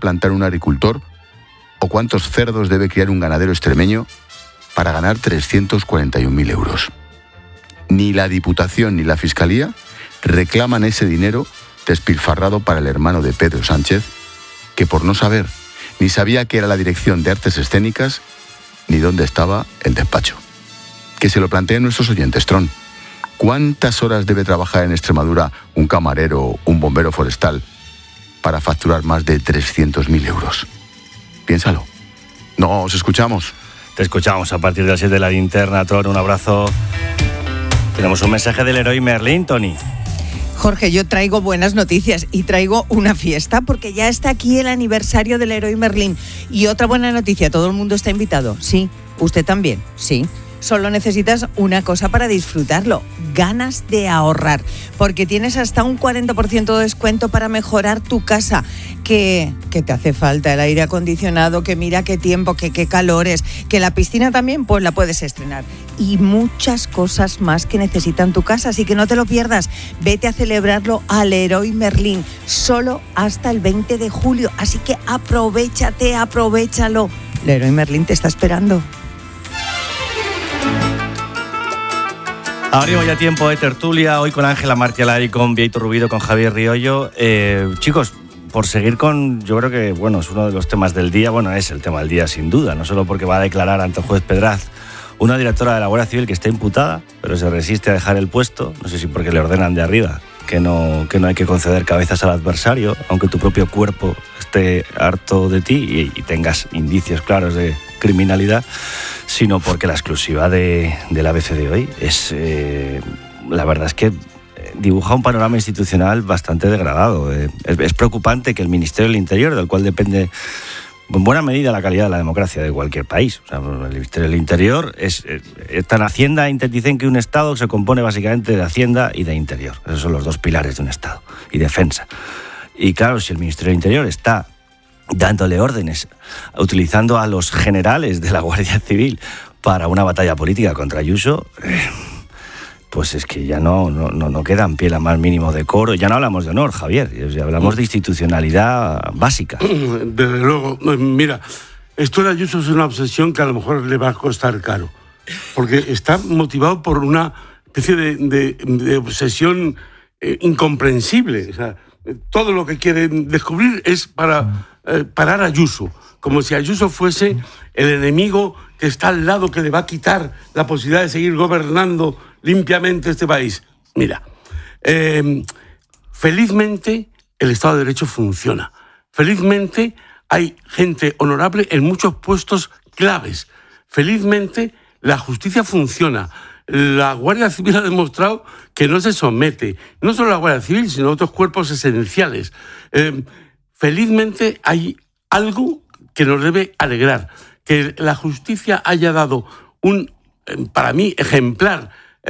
plantar un agricultor o cuántos cerdos debe criar un ganadero extremeño para ganar 341.000 euros. Ni la Diputación ni la Fiscalía reclaman ese dinero despilfarrado para el hermano de Pedro Sánchez, que por no saber ni sabía qué era la Dirección de Artes Escénicas ni dónde estaba el despacho. Que se lo planteen nuestros oyentes, Tron. ¿Cuántas horas debe trabajar en Extremadura un camarero o un bombero forestal para facturar más de 300.000 euros? Piénsalo. Nos escuchamos. Te escuchamos a partir de las 7 de la linterna, Tron. Un abrazo. Tenemos un mensaje del Leroy Merlin, Tony. Jorge, yo traigo buenas noticias y traigo una fiesta porque ya está aquí el aniversario del Leroy Merlin. Y otra buena noticia, todo el mundo está invitado. Sí, usted también, sí. Solo necesitas una cosa para disfrutarlo, ganas de ahorrar, porque tienes hasta un 40% de descuento para mejorar tu casa. Que te hace falta el aire acondicionado, que mira qué tiempo, que qué calores, que la piscina también, pues la puedes estrenar. Y muchas cosas más que necesitan tu casa, así que no te lo pierdas. Vete a celebrarlo al Leroy Merlin, solo hasta el 20 de julio, así que aprovechalo. Leroy Merlin te está esperando. Abrimos ya tiempo de tertulia, hoy con Ángela Martialari, con Vieito Rubido, con Javier Riollo. Chicos, por seguir con, yo creo que, bueno, es uno de los temas del día, bueno, es el tema del día sin duda, no solo porque va a declarar ante el juez Pedraz una directora de la Guardia Civil que está imputada, pero se resiste a dejar el puesto, no sé si porque le ordenan de arriba que no hay que conceder cabezas al adversario, aunque tu propio cuerpo esté harto de ti y tengas indicios claros de criminalidad, sino porque la exclusiva de la ABC de hoy es, la verdad es que dibuja un panorama institucional bastante degradado. Es preocupante que el Ministerio del Interior, del cual depende en buena medida la calidad de la democracia de cualquier país, o sea, el Ministerio del Interior es tan Hacienda, dicen que un Estado se compone básicamente de Hacienda y de Interior. Esos son los dos pilares de un Estado, y defensa. Y claro, si el Ministerio del Interior está dándole órdenes, utilizando a los generales de la Guardia Civil para una batalla política contra Ayuso, pues es que ya no queda en pie la más mínimo decoro. Ya no hablamos de honor, Javier, ya hablamos de institucionalidad básica. Desde luego, mira, esto de Ayuso es una obsesión que a lo mejor le va a costar caro, porque está motivado por una especie de obsesión incomprensible. O sea, todo lo que quieren descubrir es para parar a Ayuso, como si Ayuso fuese el enemigo que está al lado, que le va a quitar la posibilidad de seguir gobernando limpiamente este país. Mira, felizmente el Estado de Derecho funciona. Felizmente hay gente honorable en muchos puestos claves. Felizmente la justicia funciona. La Guardia Civil ha demostrado que no se somete. No solo la Guardia Civil, sino otros cuerpos esenciales. Felizmente hay algo que nos debe alegrar. Que la justicia haya dado un, para mí, ejemplar,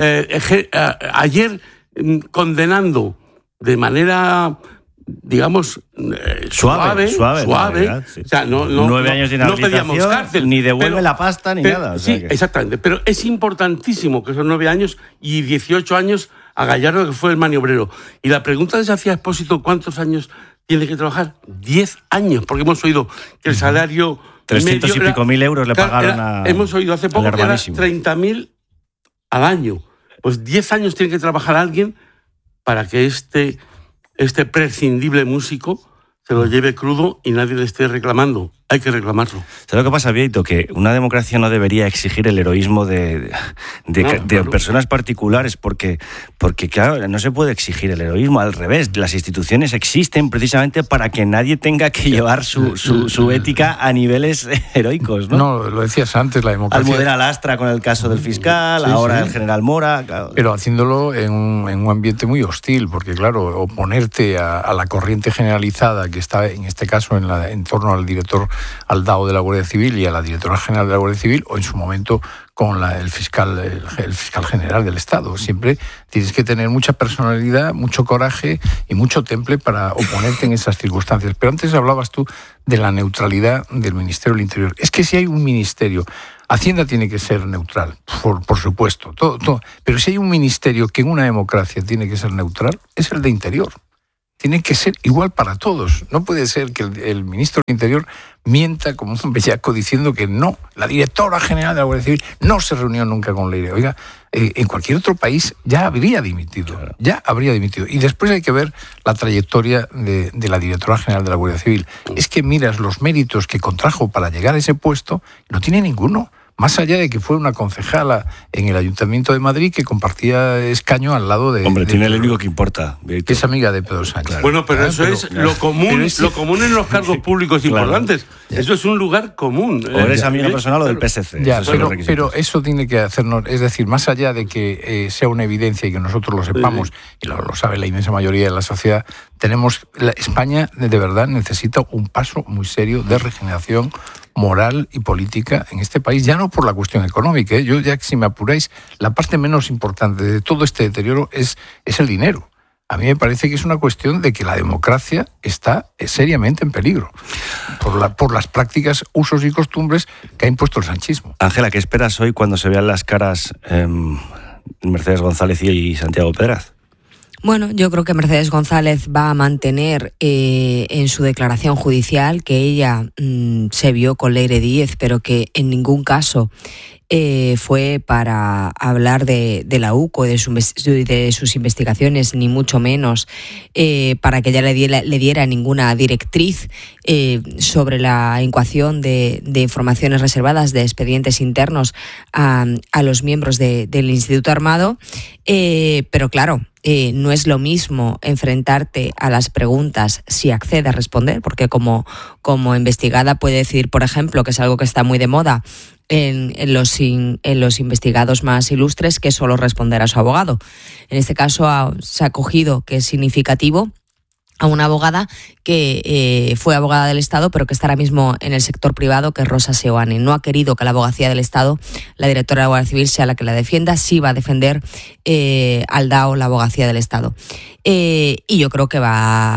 ayer condenando de manera, digamos, suave. Sí. O sea, no 9 años de inhabilitación, no pedíamos cárcel, ni devuelve la pasta ni nada. O sea sí, exactamente. Pero es importantísimo que esos 9 años y 18 años a Gallardo, que fue el maniobrero. Y la pregunta que se hacía Expósito, ¿cuántos años tiene que trabajar? 10 años, porque hemos oído que el salario 300 y pico mil euros le pagaron hemos oído hace poco que era 30.000 al año. Pues 10 años tiene que trabajar alguien para que este prescindible músico se lo lleve crudo y nadie le esté reclamando. Hay que reclamarlo. ¿Sabes lo que pasa, Vieito? Que una democracia no debería exigir el heroísmo de personas particulares, porque, claro, no se puede exigir el heroísmo. Al revés, las instituciones existen precisamente para que nadie tenga que llevar su ética a niveles heroicos, ¿no? No, lo decías antes, la democracia... Almudena Lastra con el caso del fiscal, sí, ahora sí. El general Mora... Claro. Pero haciéndolo en un ambiente muy hostil, porque claro, oponerte a la corriente generalizada que está, en este caso, en torno al director Aldao de la Guardia Civil y a la directora general de la Guardia Civil, o en su momento con el fiscal general del Estado. Siempre tienes que tener mucha personalidad, mucho coraje y mucho temple para oponerte en esas circunstancias. Pero antes hablabas tú de la neutralidad del Ministerio del Interior. Es que si hay un ministerio, Hacienda tiene que ser neutral, por supuesto, todo. Pero si hay un ministerio que en una democracia tiene que ser neutral, es el de Interior. tiene que ser igual para todos. No puede ser que el ministro del Interior mienta como un bellaco diciendo que no, la directora general de la Guardia Civil no se reunió nunca con Leire. Oiga, en cualquier otro país ya habría dimitido, Y después hay que ver la trayectoria de la directora general de la Guardia Civil. Es que miras los méritos que contrajo para llegar a ese puesto, no tiene ninguno. Más allá de que fue una concejala en el Ayuntamiento de Madrid que compartía escaño al lado de... Hombre, tiene el único que importa. Que es amiga de Pedro Sánchez. Claro. Bueno, pero eso es lo común en los cargos públicos importantes. Eso es un lugar común. O eres amiga personal o del PSC. Pero eso tiene que hacernos... Es decir, más allá de que sea una evidencia y que nosotros lo sepamos, y lo sabe la inmensa mayoría de la sociedad, España de verdad necesita un paso muy serio de regeneración moral y política en este país, ya no por la cuestión económica. Yo ya, si me apuráis, la parte menos importante de todo este deterioro es el dinero. A mí me parece que es una cuestión de que la democracia está seriamente en peligro por las prácticas, usos y costumbres que ha impuesto el sanchismo. Ángela, ¿qué esperas hoy cuando se vean las caras Mercedes González y Santiago Pedraz? Bueno, yo creo que Mercedes González va a mantener en su declaración judicial que ella se vio con Leire Díez, pero que en ningún caso fue para hablar de la UCO, de sus investigaciones, ni mucho menos para que ella le diera ninguna directriz sobre la incoación de informaciones reservadas, de expedientes internos a los miembros del Instituto Armado. Pero claro, no es lo mismo enfrentarte a las preguntas si accede a responder, porque como investigada puede decir, por ejemplo, que es algo que está muy de moda en los investigados más ilustres, que solo responder a su abogado. En este caso se ha cogido, que es significativo, a una abogada que fue abogada del Estado, pero que está ahora mismo en el sector privado, que es Rosa Seoane. No ha querido que la abogacía del Estado, la directora de la Guardia Civil, sea la que la defienda. Sí va a defender al DAO la abogacía del Estado. Y yo creo que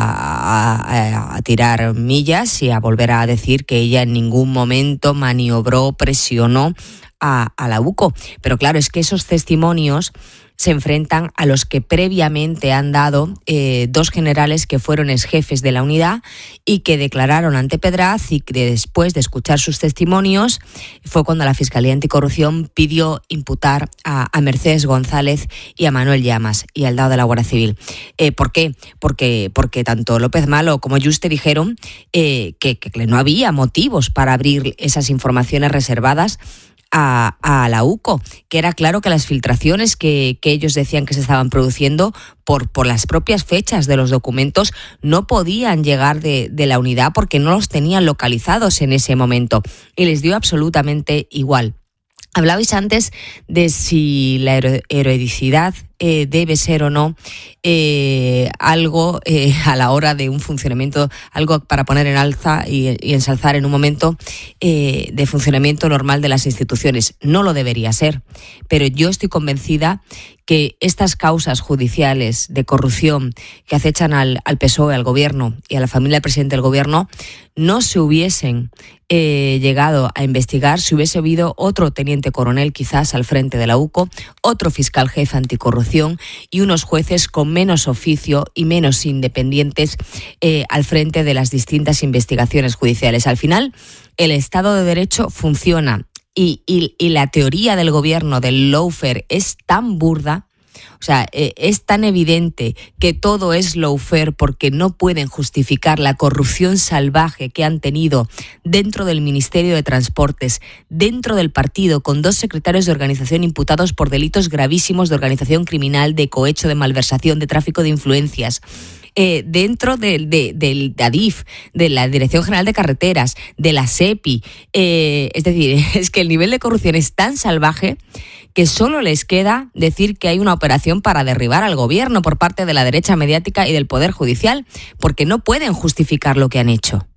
va a tirar millas y a volver a decir que ella en ningún momento maniobró, presionó a la UCO. Pero claro, es que esos testimonios se enfrentan a los que previamente han dado dos generales que fueron exjefes de la unidad y que declararon ante Pedraz, y que después de escuchar sus testimonios fue cuando la Fiscalía Anticorrupción pidió imputar a Mercedes González y a Manuel Llamas y al DAO de la Guardia Civil. ¿Por qué? Porque tanto López Malo como Yuste dijeron que no había motivos para abrir esas informaciones reservadas a la UCO, que era claro que las filtraciones que ellos decían que se estaban produciendo por las propias fechas de los documentos no podían llegar de la unidad porque no los tenían localizados en ese momento, y les dio absolutamente igual. Hablabais antes de si la heroicidad debe ser o no algo a la hora de un funcionamiento, algo para poner en alza y ensalzar en un momento de funcionamiento normal de las instituciones. No lo debería ser, pero yo estoy convencida que estas causas judiciales de corrupción que acechan al PSOE, al gobierno y a la familia del presidente del gobierno no se hubiesen llegado a investigar si hubiese habido otro teniente coronel quizás al frente de la UCO, otro fiscal jefe anticorrupción y unos jueces con menos oficio y menos independientes al frente de las distintas investigaciones judiciales. Al final, el Estado de Derecho funciona y la teoría del gobierno del lawfare es tan burda. O sea, es tan evidente que todo es lawfare porque no pueden justificar la corrupción salvaje que han tenido dentro del Ministerio de Transportes, dentro del partido, con 2 secretarios de organización imputados por delitos gravísimos de organización criminal, de cohecho, de malversación, de tráfico de influencias. Dentro del ADIF, de la Dirección General de Carreteras, de la SEPI. Es decir, es que el nivel de corrupción es tan salvaje que solo les queda decir que hay una operación para derribar al gobierno por parte de la derecha mediática y del Poder Judicial, porque no pueden justificar lo que han hecho.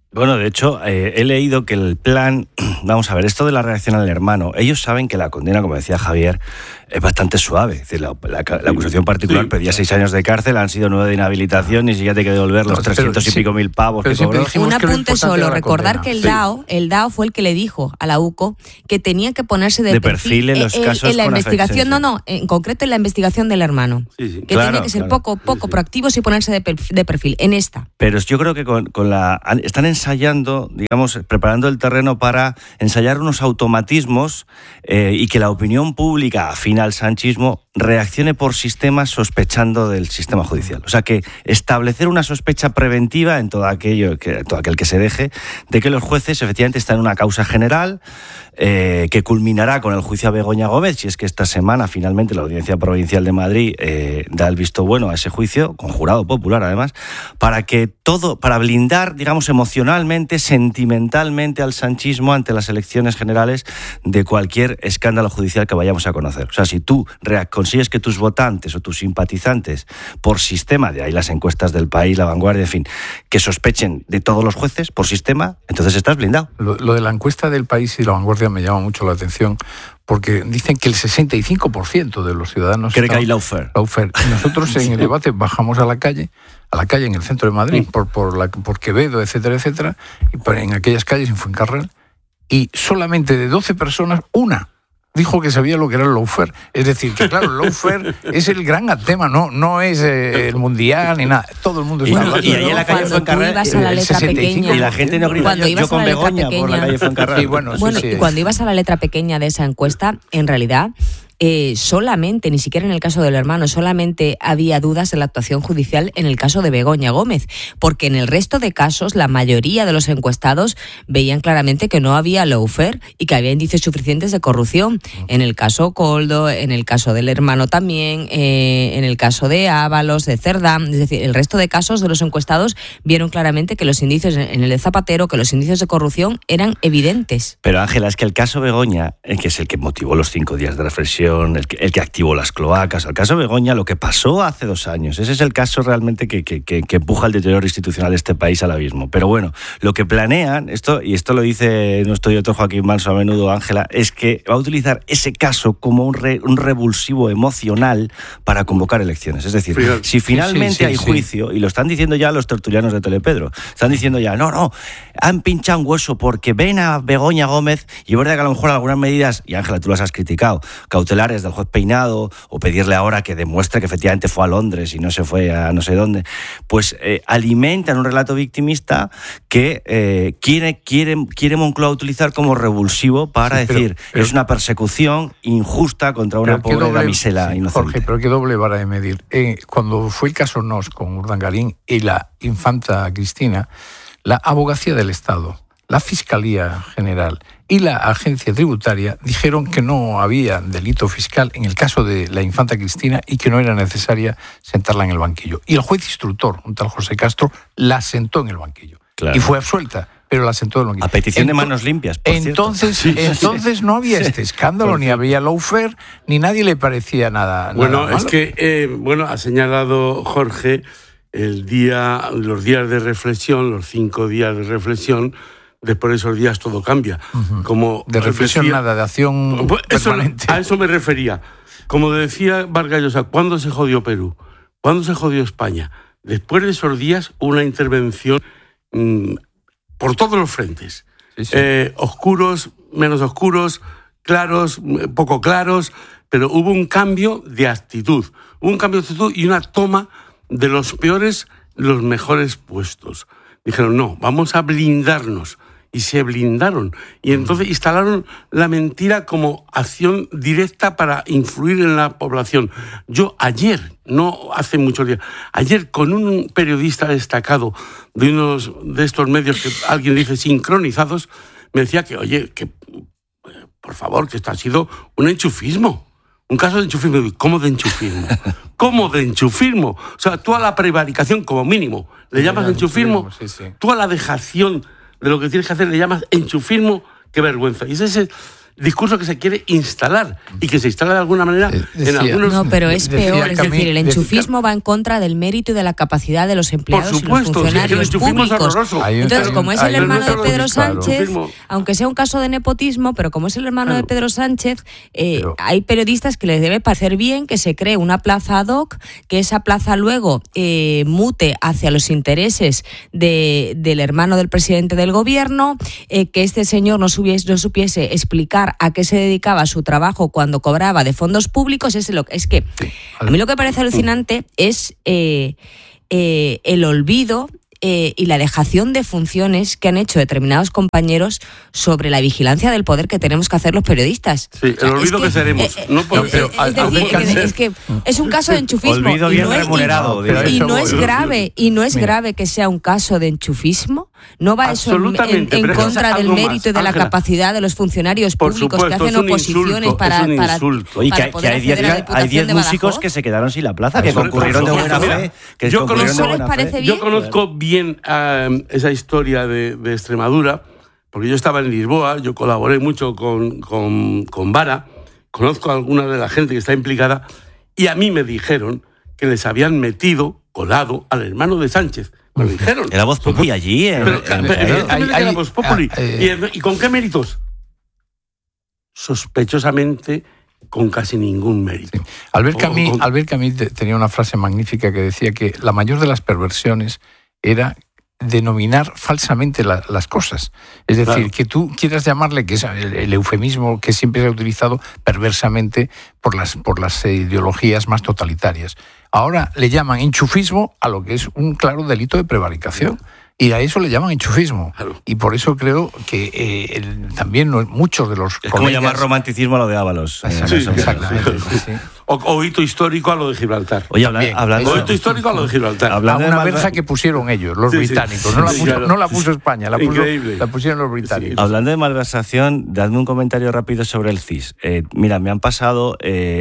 Bueno, de hecho, he leído que el plan, vamos a ver, esto de la reacción al hermano, ellos saben que la condena, como decía Javier, es bastante suave. Es decir, la acusación particular pedía 6 años de cárcel, han sido 9 de inhabilitación, ni siquiera te hay que devolver los 300 y pico mil pavos que cobró. Un apunte solo, recordar que el DAO fue el que le dijo a la UCO que tenía que ponerse de perfil en los casos en la con investigación, en concreto en la investigación del hermano. Sí. Que tenía que ser poco proactivos y ponerse de perfil en esta. Pero yo creo que están ensayando, digamos, preparando el terreno para ensayar unos automatismos y que la opinión pública afina al sanchismo reaccione por sistemas sospechando del sistema judicial. O sea, que establecer una sospecha preventiva en todo aquel que se deje de que los jueces efectivamente están en una causa general que culminará con el juicio a Begoña Gómez, si es que esta semana finalmente la Audiencia Provincial de Madrid da el visto bueno a ese juicio, con jurado popular además, para blindar, digamos, emocionalmente, sentimentalmente al sanchismo ante las elecciones generales de cualquier escándalo judicial que vayamos a conocer. O sea, si tú consigues que tus votantes o tus simpatizantes por sistema, de ahí las encuestas del País, La Vanguardia, en fin, que sospechen de todos los jueces por sistema, entonces estás blindado. Lo de la encuesta del País y La Vanguardia me llama mucho la atención porque dicen que el 65% de los ciudadanos cree que hay lawfare. Y nosotros en el debate bajamos a la calle en el centro de Madrid, por Quevedo, etcétera, etcétera, y en aquellas calles en Fuencarral, y solamente de 12 personas, una dijo que sabía lo que era el lawfare. Es decir, que claro, el lawfare es el gran tema, no es el mundial ni nada. Todo el mundo está hablando. Y ahí en la calle Fuencarral, pequeña, y la gente no grita, yo con Begoña por la calle Fuencarral. Sí, y cuando ibas a la letra pequeña de esa encuesta, en realidad solamente, ni siquiera en el caso del hermano, solamente había dudas en la actuación judicial en el caso de Begoña Gómez, porque en el resto de casos la mayoría de los encuestados veían claramente que no había lawfare y que había indicios suficientes de corrupción. En el caso Koldo, en el caso del hermano también, en el caso de Ábalos, de Cerdán, es decir, el resto de casos de los encuestados vieron claramente que los indicios, en el de Zapatero, que los indicios de corrupción eran evidentes. Pero Ángela, es que el caso Begoña, que es el que motivó los 5 días de reflexión, el que activó las cloacas, el caso Begoña, lo que pasó hace 2 años, ese es el caso realmente que empuja el deterioro institucional de este país al abismo. Pero bueno, lo que planean, esto lo dice nuestro director Joaquín Manso a menudo, Ángela, es que va a utilizar ese caso como un revulsivo emocional para convocar elecciones. Es decir, si finalmente hay juicio, y lo están diciendo ya los tertulianos de Telepedro, están diciendo ya, no, han pinchado un hueso porque ven a Begoña Gómez, y es verdad que a lo mejor algunas medidas, y Ángela, tú las has criticado, cautelares del juez Peinado, o pedirle ahora que demuestre que efectivamente fue a Londres y no se fue a no sé dónde, pues alimentan un relato victimista que quiere Moncloa utilizar como revulsivo para decir es una persecución injusta contra una pobre damisela inocente. Jorge, pero qué doble vara de medir. Cuando fue el caso Nos con Urdangarín y la infanta Cristina, la Abogacía del Estado, la Fiscalía General y la Agencia Tributaria dijeron que no había delito fiscal en el caso de la infanta Cristina y que no era necesaria sentarla en el banquillo. Y el juez instructor, un tal José Castro, la sentó en el banquillo. Claro. Y fue absuelta, pero la sentó en el banquillo. A petición de manos limpias, por entonces no había este escándalo, ni había lawfare, ni nadie le parecía nada. Bueno, nada es que, ha señalado Jorge los días de reflexión, los 5 días de reflexión. Después de esos días todo cambia. Como de reflexión nada, de acción permanente. A eso me refería. Como decía Vargas Llosa, ¿cuándo se jodió Perú? ¿Cuándo se jodió España? Después de esos días, una intervención por todos los frentes. Sí. Oscuros, menos oscuros, claros, poco claros, pero hubo un cambio de actitud. Hubo un cambio de actitud y una toma de los peores, los mejores puestos. Dijeron, no, vamos a blindarnos. Y se blindaron. Y entonces instalaron la mentira como acción directa para influir en la población. Yo ayer, no hace muchos días, ayer con un periodista destacado de unos de estos medios que alguien dice sincronizados, me decía que, oye, que por favor, que esto ha sido un enchufismo. Un caso de enchufismo. ¿Cómo de enchufismo? ¿Cómo de enchufismo? O sea, tú a la prevaricación, como mínimo, le llamas enchufismo. Tú a la dejación de lo que tienes que hacer le llamas enchufismo. Qué vergüenza. Y ese es discurso que se quiere instalar y que se instala de alguna manera en algunos... No, pero es peor, es decir, el enchufismo va en contra del mérito y de la capacidad de los empleados y los funcionarios públicos. Entonces, como es el hermano de Pedro Sánchez, aunque sea un caso de nepotismo, pero como es el hermano de Pedro Sánchez, hay periodistas que les debe parecer bien que se cree una plaza ad hoc, que esa plaza luego mute hacia los intereses del hermano del presidente del gobierno, que este señor no supiese explicar a qué se dedicaba su trabajo cuando cobraba de fondos públicos. Es que a mí lo que me parece alucinante es el olvido y la dejación de funciones que han hecho determinados compañeros sobre la vigilancia del poder que tenemos que hacer los periodistas. Sí, el olvido que seremos. Es que es un caso de enchufismo. Olvido bien remunerado. Y no es grave que sea un caso de enchufismo. No va eso en contra del mérito y de la capacidad de los funcionarios públicos que hacen oposiciones para que hay 10 músicos que se quedaron sin la plaza, que concurrieron de buena fe. Yo conozco bien esa historia de Extremadura, porque yo estaba en Lisboa, yo colaboré mucho con Vara, conozco a alguna de la gente que está implicada, y a mí me dijeron que les habían colado al hermano de Sánchez. Me lo dijeron. Era Voz Populi allí. Era Voz Populi. ¿Y con qué méritos? Sospechosamente con casi ningún mérito. Sí. Albert Camus tenía una frase magnífica que decía que la mayor de las perversiones era denominar falsamente las cosas. Es decir, que tú quieras llamarle, que es el eufemismo que siempre se ha utilizado perversamente por las ideologías más totalitarias. Ahora le llaman enchufismo a lo que es un claro delito de prevaricación. Y a eso le llaman enchufismo. Claro. Y por eso creo que también muchos de los colegas... Es como llamar romanticismo a lo de Ábalos. Exactamente. Sí. O hito histórico a lo de Gibraltar. Oye, hablando... O hito histórico a lo de Gibraltar. Hablando de una verja que pusieron ellos, los británicos. No la puso España, la pusieron los británicos. Sí. Hablando de malversación, dadme un comentario rápido sobre el CIS. Mira, me han pasado...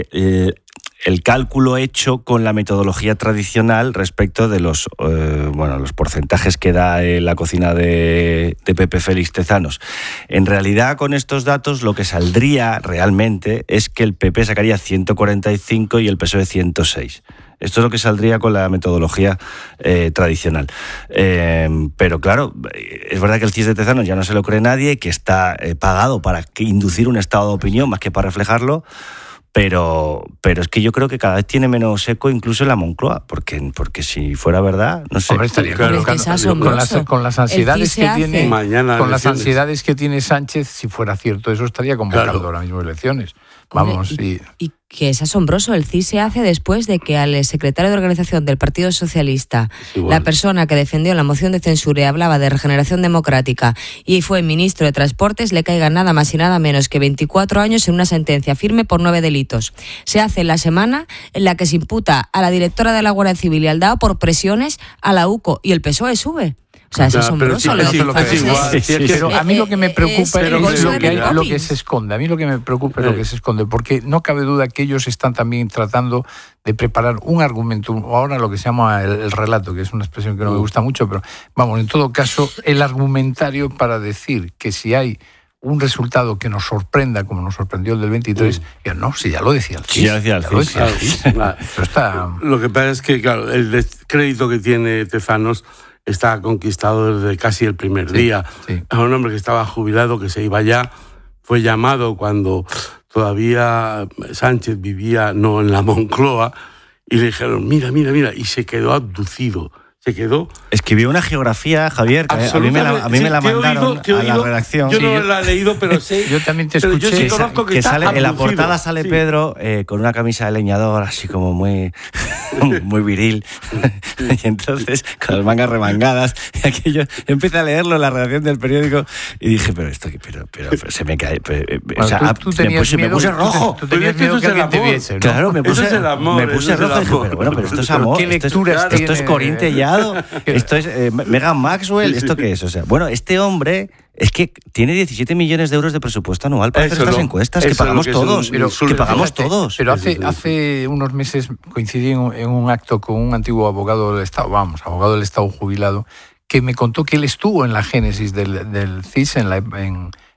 el cálculo hecho con la metodología tradicional respecto de los porcentajes que da la cocina de Pepe Félix Tezanos. En realidad, con estos datos, lo que saldría realmente es que el PP sacaría 145 y el PSOE 106. Esto es lo que saldría con la metodología tradicional. Pero claro, es verdad que el CIS de Tezanos ya no se lo cree nadie, que está pagado para inducir un estado de opinión más que para reflejarlo. Pero es que yo creo que cada vez tiene menos eco incluso en la Moncloa, porque si fuera verdad, no sé. Hombre, estaría claro, con las ansiedades que tiene con las ansiedades que tiene Sánchez, si fuera cierto eso, estaría convocando ahora mismo elecciones. Vamos, y que es asombroso, el CIS se hace después de que al secretario de organización del Partido Socialista, la persona que defendió la moción de censura y hablaba de regeneración democrática y fue ministro de Transportes, le caigan nada más y nada menos que 24 años en una sentencia firme por 9 delitos. Se hace en la semana en la que se imputa a la directora de la Guardia Civil y al DAO por presiones a la UCO y el PSOE sube. O sea, es asombroso. Pero a mí lo que me preocupa es lo que se esconde. A mí lo que me preocupa es lo que se esconde, porque no cabe duda que ellos están también tratando de preparar un argumento, ahora lo que se llama el relato, que es una expresión que no me gusta mucho, pero vamos, en todo caso, el argumentario para decir que si hay un resultado que nos sorprenda, como nos sorprendió el del 23, si ya lo decía el CIS. Lo que pasa es que, claro, el descrédito que tiene Tezanos está conquistado desde casi el primer día. Sí. A un hombre que estaba jubilado, que se iba ya, fue llamado cuando todavía Sánchez vivía no en la Moncloa, y le dijeron, mira, y se quedó abducido. Escribió una geografía, Javier, que a mí me la mandaron a la redacción. Yo no la he leído, pero sé. Yo también te escuché. Yo sí conozco que sale, en la portada sale Pedro con una camisa de leñador, así como muy viril. Y entonces, con las mangas remangadas, y aquello, empecé a leerlo en la redacción del periódico y dije, pero se me cae. Me puse rojo. Tú tenías miedo que alguien te viese, ¿no? Claro, me puse rojo y dije, pero esto es amor. Esto es Corintellado. Esto es Meghan Maxwell, ¿esto qué es? O sea, bueno, este hombre es que tiene 17 millones de euros de presupuesto anual para hacer estas encuestas, que pagamos todos. Pero hace unos meses coincidí en un acto con un antiguo abogado del Estado, abogado del Estado jubilado, que me contó que él estuvo en la génesis del CIS, en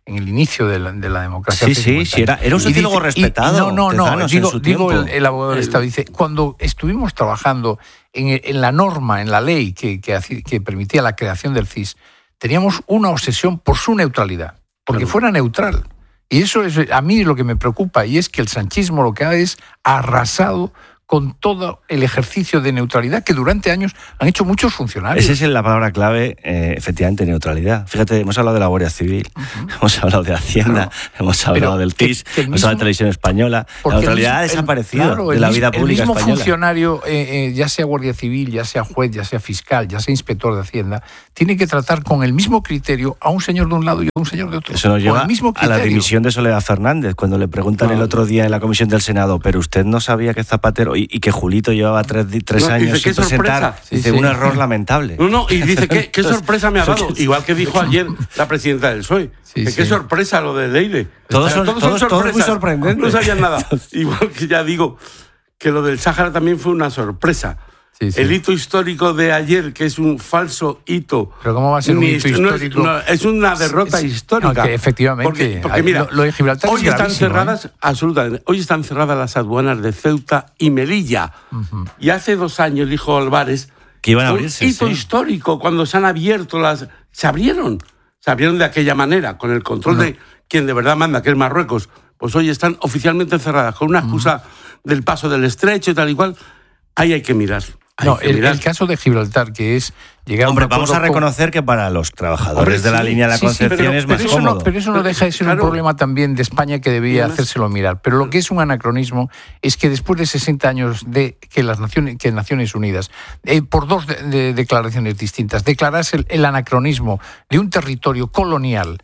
en el inicio de la democracia. Sí, era un sociólogo respetado. Digo el abogado del Estado dice, cuando estuvimos trabajando en la norma, en la ley que permitía la creación del CIS, teníamos una obsesión por su neutralidad, porque fuera neutral. Y eso es a mí lo que me preocupa, y es que el sanchismo lo que ha es arrasado con todo el ejercicio de neutralidad que durante años han hecho muchos funcionarios. Esa es la palabra clave, efectivamente, neutralidad. Fíjate, hemos hablado de la Guardia Civil, hemos hablado de Hacienda, hemos hablado del CIS, hemos hablado de Televisión Española. La neutralidad ha desaparecido de la vida pública española. El mismo funcionario, ya sea Guardia Civil, ya sea juez, ya sea fiscal, ya sea inspector de Hacienda, tiene que tratar con el mismo criterio a un señor de un lado y a un señor de otro. Eso nos lleva a la dimisión de Soledad Fernández, cuando le preguntan el otro día en la comisión del Senado, pero usted no sabía que Zapatero... Y que Julito llevaba 3 años sin presentar. Dice, un error lamentable. Y dice, ¿qué sorpresa me ha dado? Igual que dijo ayer la presidenta del PSOE. Qué sorpresa lo de Leire. Todos muy sorprendentes. No sabían nada. Igual que ya digo que lo del Sáhara también fue una sorpresa. El hito histórico de ayer, que es un falso hito. ¿Pero cómo va a ser un hito histórico? Es una derrota histórica. Que efectivamente. Porque mira, lo de Gibraltar hoy están cerradas, absolutamente. Hoy están cerradas las aduanas de Ceuta y Melilla. Y hace 2 años dijo Álvarez que iban a abrirse. Un hito histórico, cuando se han abierto se abrieron de aquella manera, con el control de quien de verdad manda, que es Marruecos. Pues hoy están oficialmente cerradas, con una excusa del paso del estrecho y tal y cual. Ahí hay que mirar. El caso de Gibraltar, que es llegar a vamos a reconocer que para los trabajadores de la línea de la Concepción es más cómodo. Pero eso no deja de ser un problema también de España que debía hacérselo mirar. Pero lo que es un anacronismo es que después de 60 años de que Naciones Unidas, por 2 declaraciones distintas, declarase el anacronismo de un territorio colonial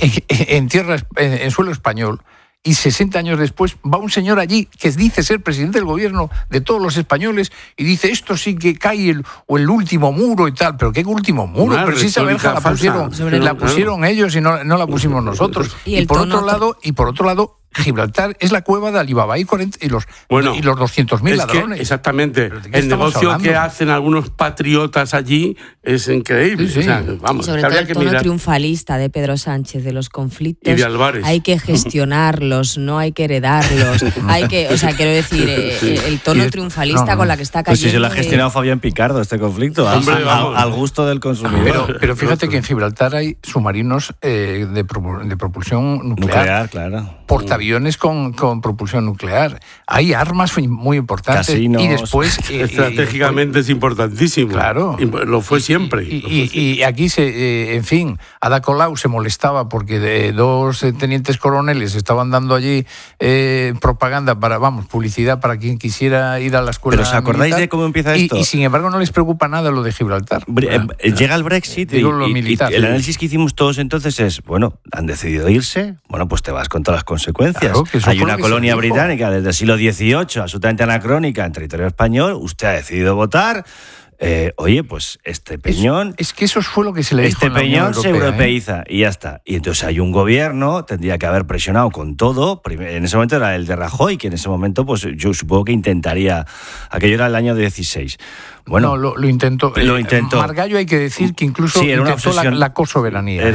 en suelo español, y 60 años después va un señor allí que dice ser presidente del gobierno de todos los españoles y dice, esto sí que cae el último muro y tal. ¿Pero qué último muro? Pero si esa verja la pusieron ellos y no la pusimos nosotros. Y por otro lado, Gibraltar es la cueva de Alibaba y los 200.000 ladrones. Exactamente. El negocio que hacen algunos patriotas allí es increíble. Sí. O sea, vamos, sobre todo el tono triunfalista de Pedro Sánchez de los conflictos. Y de Álvarez. Hay que gestionarlos, no hay que heredarlos. Quiero decir, el tono triunfalista con la que está cayendo. Pues si se lo ha gestionado Fabián Picardo este conflicto, al gusto del consumidor. Pero fíjate que en Gibraltar hay submarinos de propulsión nuclear. Claro. Portaaviones con propulsión nuclear. Hay armas muy importantes. Casinos. Y después... estratégicamente es importantísimo. Claro. Lo fue siempre. Y aquí, Ada Colau se molestaba porque 2 tenientes coroneles estaban dando allí propaganda publicidad para quien quisiera ir a la escuela. ¿Pero os acordáis militar? De cómo empieza esto? Y sin embargo no les preocupa nada lo de Gibraltar. Llega el Brexit y el análisis que hicimos todos entonces es, han decidido irse, pues te vas con todas las consecuencias. Claro, hay una colonia británica desde el siglo XVIII, absolutamente anacrónica en territorio español, usted ha decidido votar. Pues este peñón... Es que eso fue lo que se le dijo en la Unión Europea, se europeiza y ya está. Y entonces hay un gobierno, tendría que haber presionado con todo. En ese momento era el de Rajoy, que en ese momento yo supongo que intentaría... Aquello era el año 16. Bueno, lo intentó. Margallo, hay que decir que incluso intentó la cosoberanía.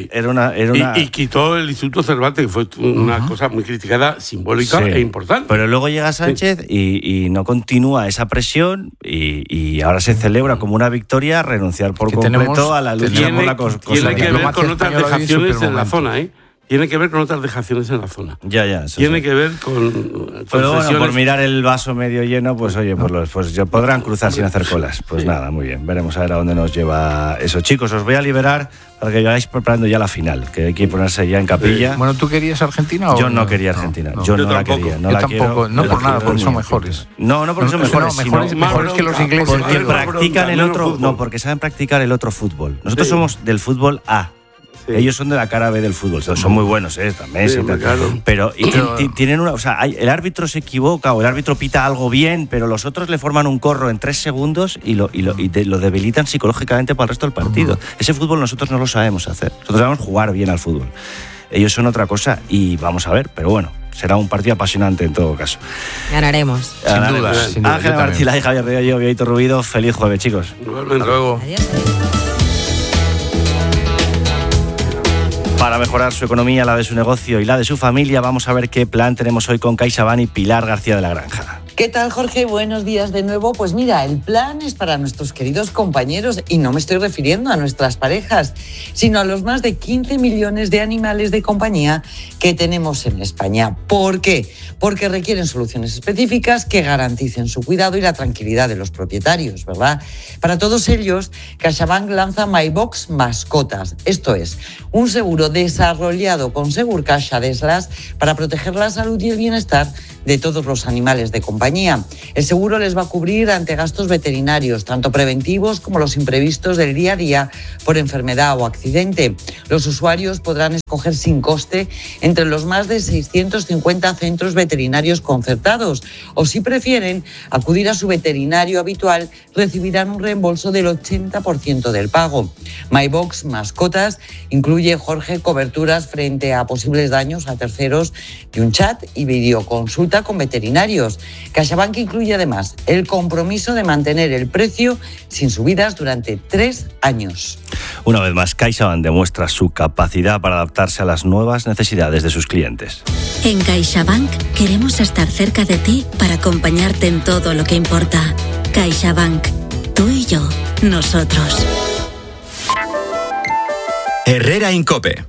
Y quitó el Instituto Cervantes, que fue una cosa muy criticada, simbólica e importante. Pero luego llega Sánchez y no continúa esa presión y ahora se celebra como una victoria renunciar por completo a la lucha por la cosoberanía. Tiene que ver con otras dejaciones en la zona, Tiene que ver con otras dejaciones en la zona. Tiene que ver con... Pero por mirar el vaso medio lleno, pues podrán cruzar sin hacer colas. Pues nada, muy bien. Veremos a ver a dónde nos lleva eso. Chicos, os voy a liberar para que vayáis preparando ya la final, que hay que ponerse ya en capilla. Bueno, ¿tú querías Argentina o...? Yo no quería Argentina. Yo no la quería. Yo tampoco. No por nada, porque son mejores. No porque son mejores. Mejores que los ingleses. Porque practican el otro... No, porque saben practicar el otro fútbol. Nosotros somos del fútbol A. Sí. Ellos son de la cara B del fútbol, son muy buenos, también. Sí, claro. Pero tienen una, el árbitro se equivoca o el árbitro pita algo bien, pero los otros le forman un corro en 3 segundos y lo debilitan psicológicamente para el resto del partido. Ese fútbol nosotros no lo sabemos hacer. Nosotros sabemos jugar bien al fútbol. Ellos son otra cosa y vamos a ver, pero bueno. Será un partido apasionante en todo caso. Ganaremos. Sin duda. Ángel Martínez y Javier Riollo, Víctor Rubido, feliz jueves, chicos. Hasta luego. Adiós. Para mejorar su economía, la de su negocio y la de su familia, vamos a ver qué plan tenemos hoy con CaixaBank y Pilar García de la Granja. ¿Qué tal, Jorge? Buenos días de nuevo. Pues mira, el plan es para nuestros queridos compañeros, y no me estoy refiriendo a nuestras parejas, sino a los más de 15 millones de animales de compañía que tenemos en España. ¿Por qué? Porque requieren soluciones específicas que garanticen su cuidado y la tranquilidad de los propietarios, ¿verdad? Para todos ellos, CaixaBank lanza MyBox Mascotas. Esto es, un seguro desarrollado con Segurcaixa de Slash para proteger la salud y el bienestar de todos los animales de compañía. El seguro les va a cubrir ante gastos veterinarios, tanto preventivos como los imprevistos del día a día por enfermedad o accidente. Los usuarios podrán escoger sin coste entre los más de 650 centros veterinarios concertados, o si prefieren acudir a su veterinario habitual, recibirán un reembolso del 80% del pago. MyBox Mascotas incluye, Jorge, coberturas frente a posibles daños a terceros y un chat y videoconsulta con veterinarios. CaixaBank incluye además el compromiso de mantener el precio sin subidas durante 3 años. Una vez más, CaixaBank demuestra su capacidad para adaptarse a las nuevas necesidades de sus clientes. En CaixaBank queremos estar cerca de ti para acompañarte en todo lo que importa. CaixaBank, tú y yo, nosotros. Herrera en COPE.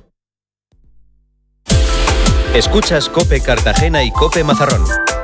Escuchas COPE Cartagena y COPE Mazarrón.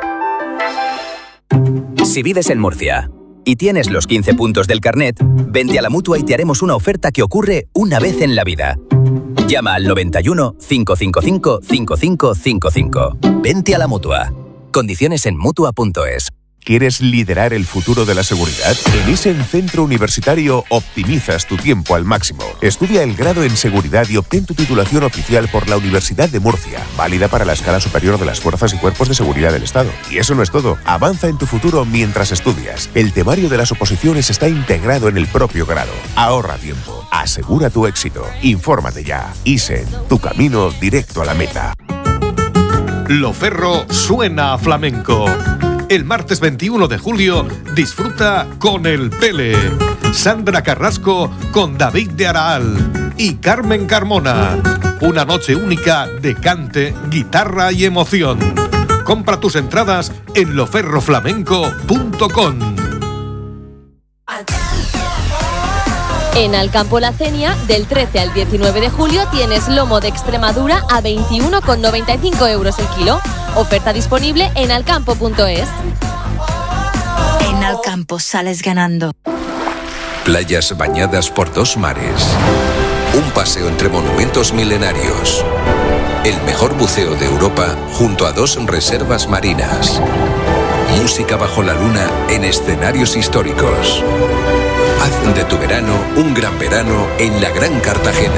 Si vives en Murcia y tienes los 15 puntos del carnet, vente a la Mutua y te haremos una oferta que ocurre una vez en la vida. Llama al 91 555 5555. Vente a la Mutua. Condiciones en Mutua.es. ¿Quieres liderar el futuro de la seguridad? En Isen Centro Universitario optimizas tu tiempo al máximo. Estudia el grado en seguridad y obtén tu titulación oficial por la Universidad de Murcia, válida para la escala superior de las fuerzas y cuerpos de seguridad del Estado. Y eso no es todo. Avanza en tu futuro mientras estudias. El temario de las oposiciones está integrado en el propio grado. Ahorra tiempo. Asegura tu éxito. Infórmate ya. Isen, tu camino directo a la meta. Loferro suena a flamenco. El martes 21 de julio disfruta con El Pele, Sandra Carrasco con David de Araal y Carmen Carmona. Una noche única de cante, guitarra y emoción. Compra tus entradas en loferroflamenco.com. En Alcampo La Cenia, del 13 al 19 de julio, tienes lomo de Extremadura a 21,95 euros el kilo. Oferta disponible en alcampo.es. En Alcampo sales ganando. Playas bañadas por 2 mares. Un paseo entre monumentos milenarios. El mejor buceo de Europa junto a 2 reservas marinas. Música bajo la luna en escenarios históricos. Haz de tu verano un gran verano en la Gran Cartagena.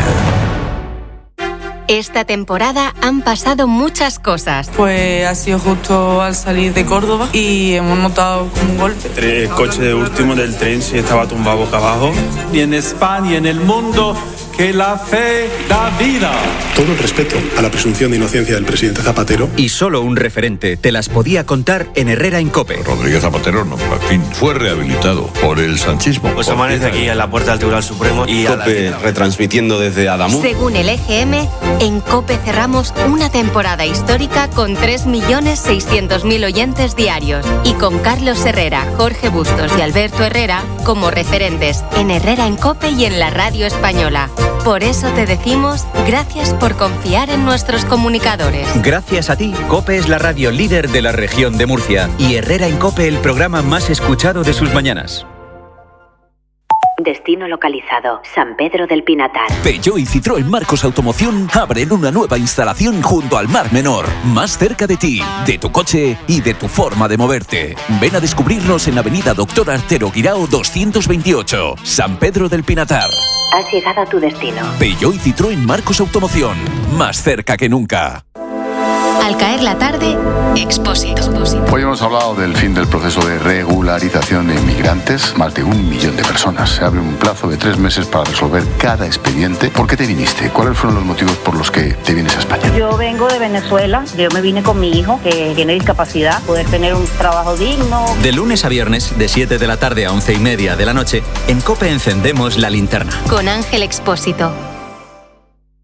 Esta temporada han pasado muchas cosas. Pues ha sido justo al salir de Córdoba y hemos notado como un golpe. El coche de último del tren sí estaba tumbado boca abajo. Y en España y en el mundo, que la fe da vida. Todo el respeto a la presunción de inocencia del presidente Zapatero. Y solo un referente te las podía contar en Herrera en COPE. Rodríguez Zapatero, no, en fin, fue rehabilitado por el sanchismo. Pues amanece aquí en la puerta del Tribunal Supremo y COPE retransmitiendo desde Adamú. Según el EGM, en COPE cerramos una temporada histórica con 3.600.000 oyentes diarios y con Carlos Herrera, Jorge Bustos y Alberto Herrera como referentes en Herrera en COPE y en la radio española. Por eso te decimos gracias por confiar en nuestros comunicadores. Gracias a ti, COPE es la radio líder de la región de Murcia y Herrera en COPE el programa más escuchado de sus mañanas. Destino localizado, San Pedro del Pinatar. Peugeot y Citroën Marcos Automoción abren una nueva instalación junto al Mar Menor, más cerca de ti, de tu coche y de tu forma de moverte. Ven a descubrirnos en Avenida Doctor Artero Guirao 228, San Pedro del Pinatar. Has llegado a tu destino. Peugeot y Citroën Marcos Automoción, más cerca que nunca. Al caer la tarde, Expósito. Hoy hemos hablado del fin del proceso de regularización de inmigrantes. Más de 1 millón de personas. Se abre un plazo de 3 meses para resolver cada expediente. ¿Por qué te viniste? ¿Cuáles fueron los motivos por los que te vienes a España? Yo vengo de Venezuela. Yo me vine con mi hijo, que tiene discapacidad, poder tener un trabajo digno. De lunes a viernes, de 7 de la tarde a 11:30 de la noche, en COPE encendemos la linterna. Con Ángel Expósito.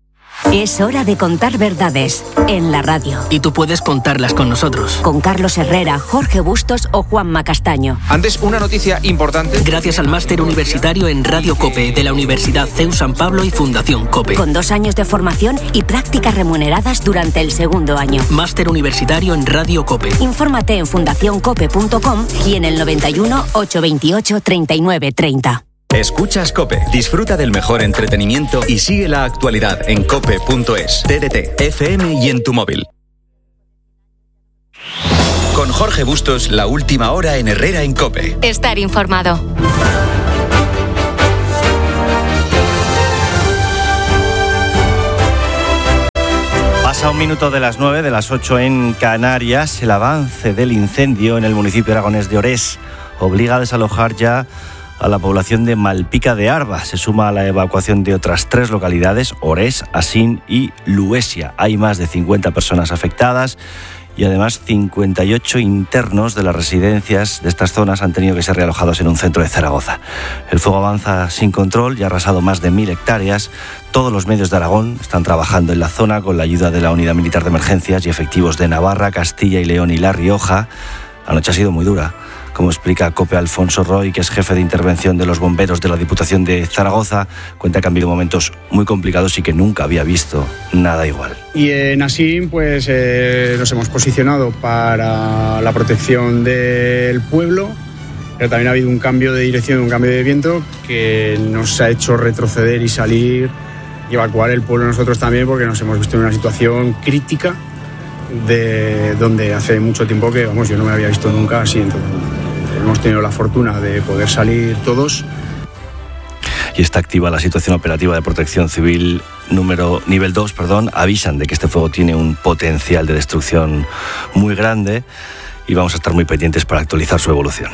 Es hora de contar verdades en la radio. Y tú puedes contarlas con nosotros. Con Carlos Herrera, Jorge Bustos o Juanma Castaño. Antes, una noticia importante. Gracias al máster universitario en Radio COPE de la Universidad CEU San Pablo y Fundación COPE. Con 2 años de formación y prácticas remuneradas durante el segundo año. Máster universitario en Radio COPE. Infórmate en fundacioncope.com y en el 91 828 39 30. Escuchas COPE. Disfruta del mejor entretenimiento y sigue la actualidad en cope.es, TDT, FM y en tu móvil. Con Jorge Bustos, la última hora en Herrera en COPE. Estar informado. Pasa 1 minuto de las 9, de las 8 en Canarias. El avance del incendio en el municipio aragonés de Orés obliga a desalojar ya a la población de Malpica de Arba. Se suma a la evacuación de otras 3 localidades, Orés, Asín y Luesia. Hay más de 50 personas afectadas y además 58 internos de las residencias de estas zonas han tenido que ser realojados en un centro de Zaragoza. El fuego avanza sin control y ha arrasado más de 1.000 hectáreas. Todos los medios de Aragón están trabajando en la zona con la ayuda de la Unidad Militar de Emergencias y efectivos de Navarra, Castilla y León y La Rioja. La noche ha sido muy dura, como explica COPE Alfonso Roy, que es jefe de intervención de los bomberos de la Diputación de Zaragoza. Cuenta que han habido momentos muy complicados y que nunca había visto nada igual. Y en Asín pues nos hemos posicionado para la protección del pueblo, pero también ha habido un cambio de dirección, un cambio de viento que nos ha hecho retroceder y salir y evacuar el pueblo nosotros también, porque nos hemos visto en una situación crítica de donde hace mucho tiempo que, vamos, yo no me había visto nunca así. Entonces, hemos tenido la fortuna de poder salir todos. Y está activa la situación operativa de protección civil nivel 2, avisan de que este fuego tiene un potencial de destrucción muy grande y vamos a estar muy pendientes para actualizar su evolución.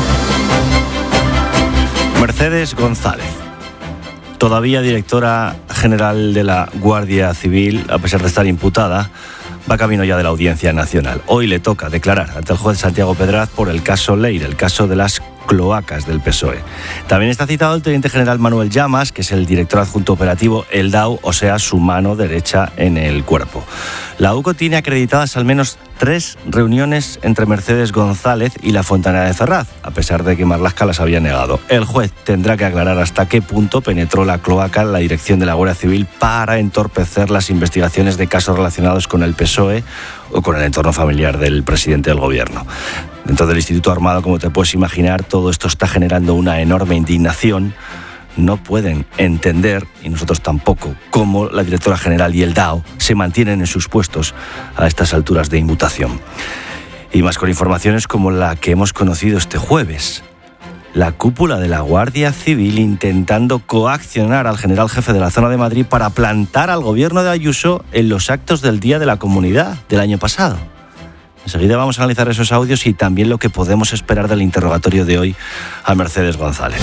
Mercedes González, todavía directora general de la Guardia Civil, a pesar de estar imputada, va camino ya de la Audiencia Nacional. Hoy le toca declarar ante el juez Santiago Pedraz por el caso Leire, el caso de las cloacas del PSOE. También está citado el teniente general Manuel Llamas, que es el director adjunto operativo, el DAO, o sea, su mano derecha en el cuerpo. La UCO tiene acreditadas al menos 3 reuniones entre Mercedes González y la Fontanera de Ferraz, a pesar de que Marlaska las había negado. El juez tendrá que aclarar hasta qué punto penetró la cloaca en la dirección de la Guardia Civil para entorpecer las investigaciones de casos relacionados con el PSOE o con el entorno familiar del presidente del gobierno. Dentro del Instituto Armado, como te puedes imaginar, todo esto está generando una enorme indignación. No pueden entender, y nosotros tampoco, cómo la directora general y el DAO se mantienen en sus puestos a estas alturas de inmutación. Y más con informaciones como la que hemos conocido este jueves. La cúpula de la Guardia Civil intentando coaccionar al general jefe de la zona de Madrid para plantar al gobierno de Ayuso en los actos del Día de la Comunidad del año pasado. Enseguida vamos a analizar esos audios y también lo que podemos esperar del interrogatorio de hoy a Mercedes González.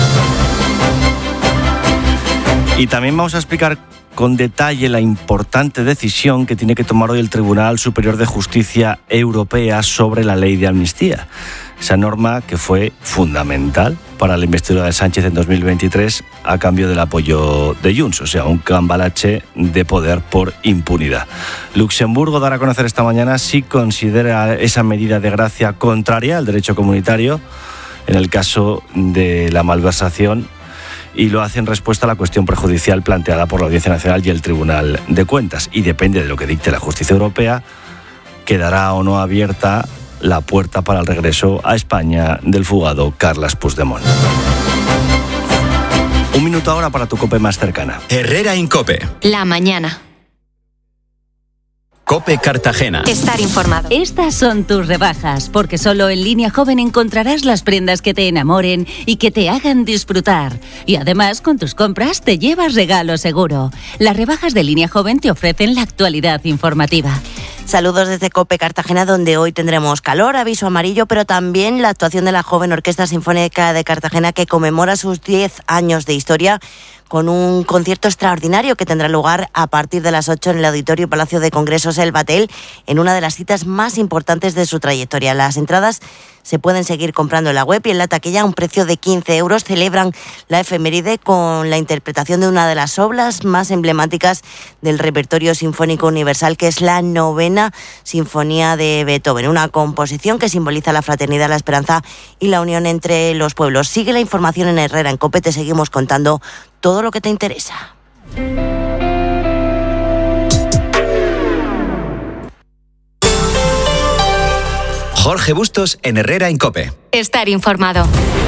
Y también vamos a explicar con detalle la importante decisión que tiene que tomar hoy el Tribunal Superior de Justicia Europea sobre la ley de amnistía. Esa norma que fue fundamental para la investidura de Sánchez en 2023 a cambio del apoyo de Junts, o sea, un cambalache de poder por impunidad. Luxemburgo dará a conocer esta mañana si considera esa medida de gracia contraria al derecho comunitario en el caso de la malversación, y lo hace en respuesta a la cuestión prejudicial planteada por la Audiencia Nacional y el Tribunal de Cuentas. Y depende de lo que dicte la justicia europea, quedará o no abierta la puerta para el regreso a España del fugado Carles Puigdemont. 1 minuto ahora para tu COPE más cercana. Herrera en COPE. La mañana. COPE Cartagena. Estar informado. Estas son tus rebajas, porque solo en Línea Joven encontrarás las prendas que te enamoren y que te hagan disfrutar. Y además, con tus compras te llevas regalo seguro. Las rebajas de Línea Joven te ofrecen la actualidad informativa. Saludos desde COPE Cartagena, donde hoy tendremos calor, aviso amarillo, pero también la actuación de la Joven Orquesta Sinfónica de Cartagena, que conmemora sus 10 años de historia con un concierto extraordinario que tendrá lugar a partir de las 8 en el Auditorio Palacio de Congresos El Batel, en una de las citas más importantes de su trayectoria. Las entradas se pueden seguir comprando en la web y en la taquilla a un precio de 15 euros. Celebran la efeméride con la interpretación de una de las obras más emblemáticas del repertorio sinfónico universal, que es la 9ª Sinfonía de Beethoven, una composición que simboliza la fraternidad, la esperanza y la unión entre los pueblos. Sigue la información en Herrera en COPE, te seguimos contando todo lo que te interesa. Jorge Bustos en Herrera en COPE. Estar informado.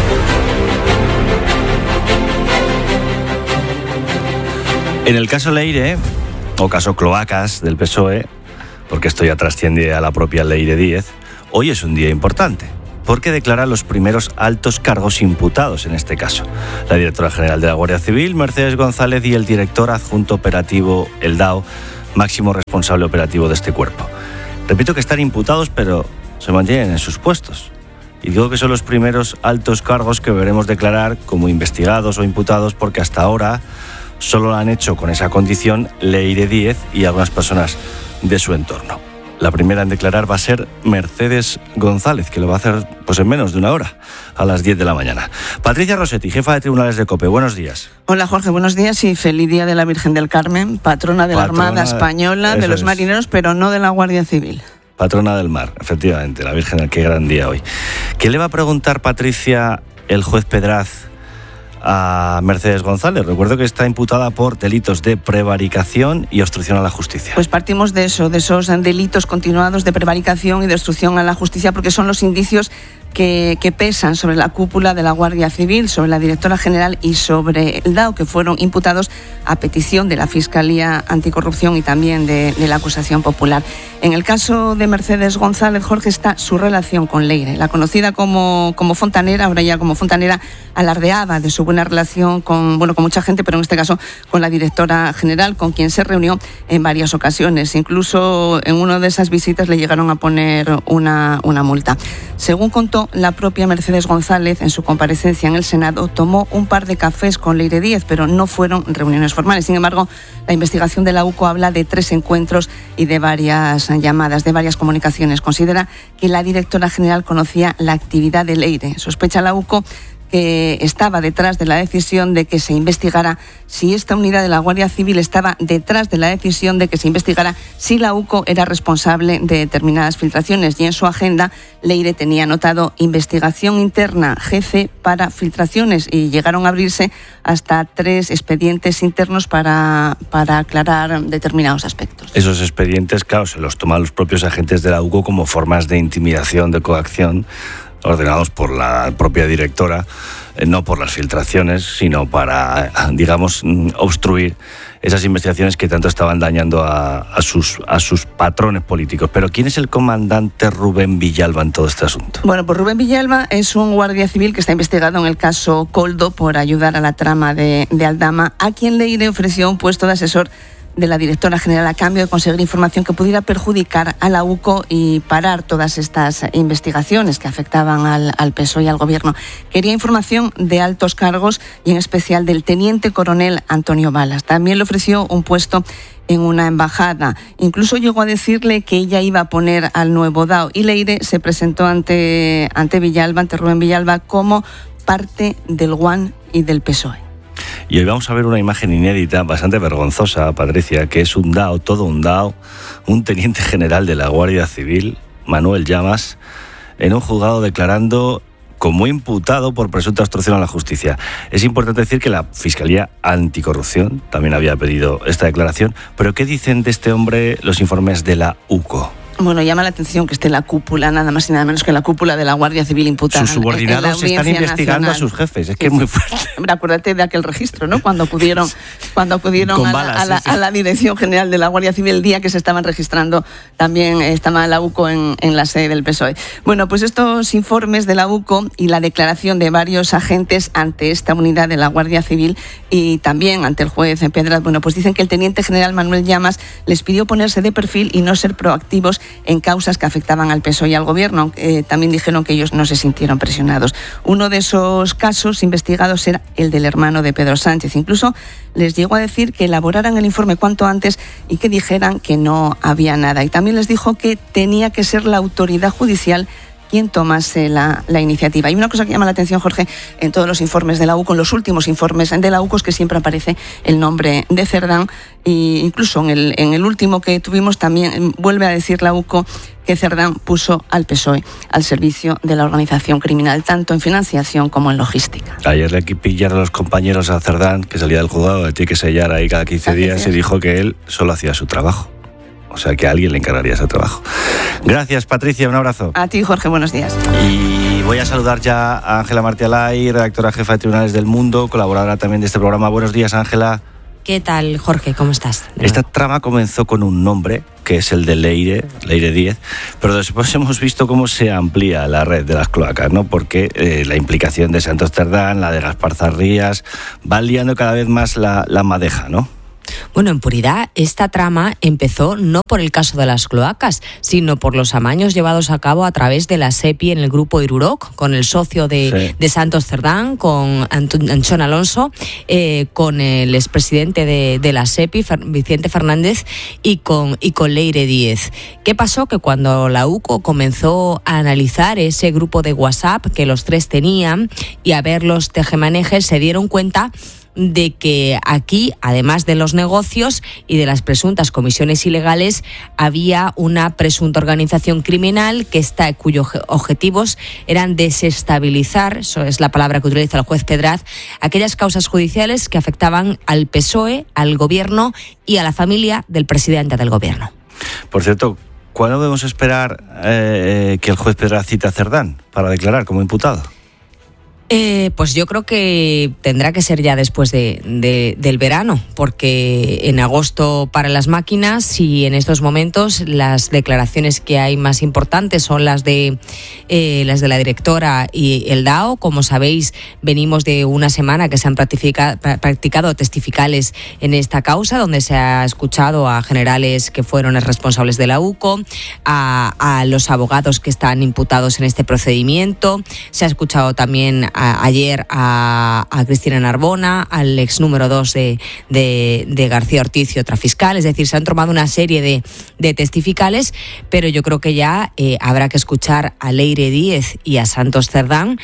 En el caso Leire, o caso Cloacas del PSOE, porque esto ya trasciende a la propia Leire Díez, hoy es un día importante, porque declara los primeros altos cargos imputados en este caso. La directora general de la Guardia Civil, Mercedes González, y el director adjunto operativo, el DAO, máximo responsable operativo de este cuerpo. Repito que están imputados, pero se mantienen en sus puestos. Y digo que son los primeros altos cargos que veremos declarar como investigados o imputados, porque hasta ahora solo lo han hecho con esa condición Leire Díez y algunas personas de su entorno. La primera en declarar va a ser Mercedes González, que lo va a hacer pues en menos de una hora, a las 10 de la mañana. Patricia Rossetti, jefa de tribunales de COPE, buenos días. Hola Jorge, buenos días y feliz día de la Virgen del Carmen, patrona de la Armada Española, de los marineros, pero no de la Guardia Civil. Patrona del mar, efectivamente, la Virgen, qué gran día hoy. ¿Qué le va a preguntar, Patricia, el juez Pedraz a Mercedes González? Recuerdo que está imputada por delitos de prevaricación y obstrucción a la justicia. Pues partimos de eso, de esos delitos continuados de prevaricación y de obstrucción a la justicia, porque son los indicios que pesan sobre la cúpula de la Guardia Civil, sobre la directora general y sobre el DAO, que fueron imputados a petición de la Fiscalía Anticorrupción y también de la acusación popular. En el caso de Mercedes González, Jorge, está su relación con Leire. La conocida como fontanera, ahora ya como fontanera, alardeaba de su buena relación con mucha gente, pero en este caso con la directora general, con quien se reunió en varias ocasiones. Incluso en una de esas visitas le llegaron a poner una multa. Según contó la propia Mercedes González en su comparecencia en el Senado, tomó un par de cafés con Leire Díez, pero no fueron reuniones formales. Sin embargo, la investigación de la UCO habla de 3 encuentros y de varias llamadas, de varias comunicaciones. Considera que la directora general conocía la actividad de Leire. Sospecha la UCO que estaba detrás de la decisión de que se investigara si esta unidad de la Guardia Civil estaba detrás de la decisión de que se investigara si la UCO era responsable de determinadas filtraciones. Y en su agenda, Leire tenía anotado investigación interna GC para filtraciones, y llegaron a abrirse hasta 3 expedientes internos para aclarar determinados aspectos. Esos expedientes, claro, se los toman los propios agentes de la UCO como formas de intimidación, de coacción, ordenados por la propia directora, no por las filtraciones, sino para, digamos, obstruir esas investigaciones que tanto estaban dañando a sus patrones políticos. Pero ¿quién es el comandante Rubén Villalba en todo este asunto? Bueno, pues Rubén Villalba es un guardia civil que está investigado en el caso Coldo por ayudar a la trama de Aldama, a quien Leire ofreció un puesto de asesor de la directora general a cambio de conseguir información que pudiera perjudicar a la UCO y parar todas estas investigaciones que afectaban al PSOE y al gobierno. Quería información de altos cargos y en especial del teniente coronel Antonio Balas. También le ofreció un puesto en una embajada. Incluso llegó a decirle que ella iba a poner al nuevo DAO, y Leire se presentó ante Villalba, ante Rubén Villalba, como parte del GUAN y del PSOE. Y hoy vamos a ver una imagen inédita, bastante vergonzosa, Patricia, que es un DAO, todo un DAO, un teniente general de la Guardia Civil, Manuel Llamas, en un juzgado declarando como imputado por presunta obstrucción a la justicia. Es importante decir que la Fiscalía Anticorrupción también había pedido esta declaración, pero ¿qué dicen de este hombre los informes de la UCO? Bueno, llama la atención que esté la cúpula, nada más y nada menos que la cúpula de la Guardia Civil imputada. Sus subordinados están investigando Nacional. A sus jefes, es que es muy fuerte. Hombre, acuérdate de aquel registro, ¿no? Cuando acudieron a la Dirección General de la Guardia Civil el día que se estaban registrando, también estaba la UCO en la sede del PSOE. Bueno, pues estos informes de la UCO y la declaración de varios agentes ante esta unidad de la Guardia Civil y también ante el juez Pedraz, bueno, pues dicen que el teniente general Manuel Llamas les pidió ponerse de perfil y no ser proactivos en causas que afectaban al PSOE y al Gobierno. También dijeron que ellos no se sintieron presionados. Uno de esos casos investigados era el del hermano de Pedro Sánchez. Incluso les llegó a decir que elaboraran el informe cuanto antes y que dijeran que no había nada. Y también les dijo que tenía que ser la autoridad judicial quien tomase la iniciativa. Y una cosa que llama la atención, Jorge, en todos los informes de la UCO, en los últimos informes de la UCO, es que siempre aparece el nombre de Cerdán, e incluso en el último que tuvimos también vuelve a decir la UCO que Cerdán puso al PSOE al servicio de la organización criminal, tanto en financiación como en logística. Ayer le pillaron los compañeros a Cerdán, que salía del juzgado, tiene que sellar ahí cada 15 días, y dijo que él solo hacía su trabajo. O sea, que a alguien le encargaría ese trabajo. Gracias, Patricia, un abrazo. A ti, Jorge, buenos días. Y voy a saludar ya a Ángela Martialay, redactora jefa de Tribunales del Mundo, colaboradora también de este programa. Buenos días, Ángela. ¿Qué tal, Jorge? ¿Cómo estás? Esta trama comenzó con un nombre, que es el de Leire 10, pero después hemos visto cómo se amplía la red de las cloacas, ¿no? Porque la implicación de Santos Cerdán, la de Gaspar Zarrías, va liando cada vez más la madeja, ¿no? Bueno, en puridad, esta trama empezó no por el caso de las cloacas, sino por los amaños llevados a cabo a través de la SEPI en el grupo Iruroc, con el socio de Santos Cerdán, con Anchón Alonso, con el expresidente de la SEPI, Vicente Fernández, y con Leire 10. ¿Qué pasó? Que cuando la UCO comenzó a analizar ese grupo de WhatsApp que los tres tenían y a ver los tejemanejes, se dieron cuenta de que aquí, además de los negocios y de las presuntas comisiones ilegales, había una presunta organización criminal cuyos objetivos eran desestabilizar, eso es la palabra que utiliza el juez Pedraz, aquellas causas judiciales que afectaban al PSOE, al Gobierno y a la familia del presidente del Gobierno. Por cierto, ¿cuándo debemos esperar que el juez Pedraz cite a Cerdán para declarar como imputado? Pues yo creo que tendrá que ser ya después del verano, porque en agosto para las máquinas, y en estos momentos las declaraciones que hay más importantes son las de la directora y el DAO. Como sabéis, venimos de una semana que se han practicado testificales en esta causa, donde se ha escuchado a generales que fueron los responsables de la UCO, a los abogados que están imputados en este procedimiento. Se ha escuchado también ayer a Cristina Narbona, al ex número 2 de García Ortiz y otra fiscal. Es decir, se han tomado una serie de testificales, pero yo creo que ya habrá que escuchar a Leire 10 y a Santos Cerdán,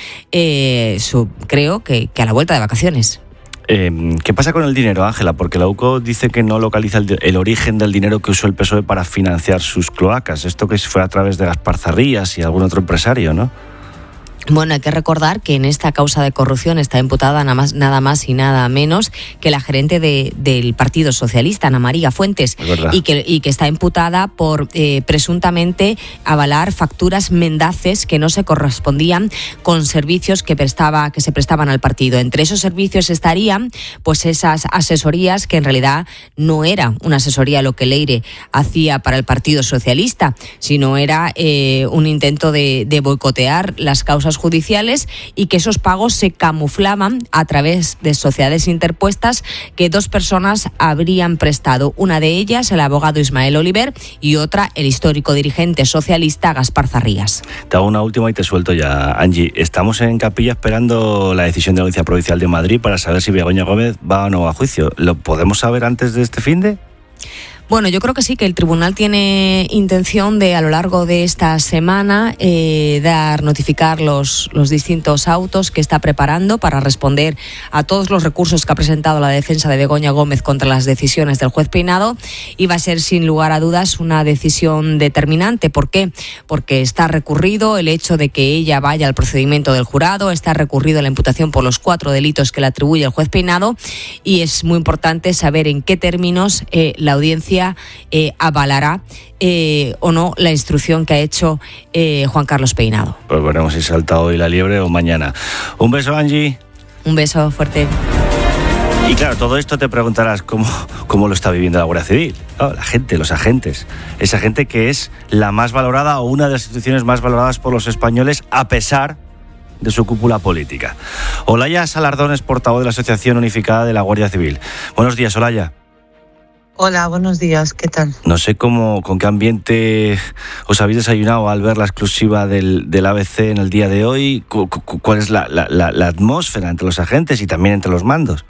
creo que a la vuelta de vacaciones. ¿Qué pasa con el dinero, Ángela? Porque la UCO dice que no localiza el origen del dinero que usó el PSOE para financiar sus cloacas. Esto que fue a través de Gaspar Zarrías y algún otro empresario, ¿no? Bueno, hay que recordar que en esta causa de corrupción está imputada nada más y nada menos que la gerente del Partido Socialista, Ana María Fuentes, y que está imputada por presuntamente avalar facturas mendaces que no se correspondían con servicios que se prestaban al partido. Entre esos servicios estarían pues esas asesorías que en realidad no era una asesoría lo que Leire hacía para el Partido Socialista, sino era un intento de boicotear las causas judiciales, y que esos pagos se camuflaban a través de sociedades interpuestas que dos personas habrían prestado. Una de ellas, el abogado Ismael Oliver, y otra, el histórico dirigente socialista Gaspar Zarrías. Te hago una última y te suelto ya, Angie. Estamos en Capilla esperando la decisión de la Audiencia Provincial de Madrid para saber si Begoña Gómez va o no a juicio. ¿Lo podemos saber antes de este finde? Bueno, yo creo que sí, que el tribunal tiene intención de, a lo largo de esta semana, notificar los distintos autos que está preparando para responder a todos los recursos que ha presentado la defensa de Begoña Gómez contra las decisiones del juez Peinado, y va a ser sin lugar a dudas una decisión determinante. ¿Por qué? Porque está recurrido el hecho de que ella vaya al procedimiento del jurado, está recurrido la imputación por los 4 delitos que le atribuye el juez Peinado, y es muy importante saber en qué términos la audiencia avalará o no la instrucción que ha hecho Juan Carlos Peinado. Pues veremos si salta hoy la liebre o mañana. Un beso, Angie. Un beso fuerte. Y claro, todo esto te preguntarás cómo lo está viviendo la Guardia Civil. Oh, la gente, los agentes. Esa gente que es la más valorada o una de las instituciones más valoradas por los españoles, a pesar de su cúpula política. Olaya Salardón es portavoz de la Asociación Unificada de la Guardia Civil. Buenos días, Olaya. Hola, buenos días, ¿qué tal? No sé con qué ambiente os habéis desayunado al ver la exclusiva del ABC en el día de hoy. ¿Cuál es la atmósfera entre los agentes y también entre los mandos?